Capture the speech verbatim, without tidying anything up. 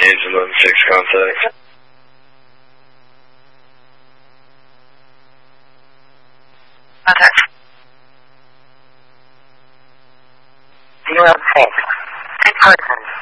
Engine eleven six contact. Contact. Zero six. Two persons.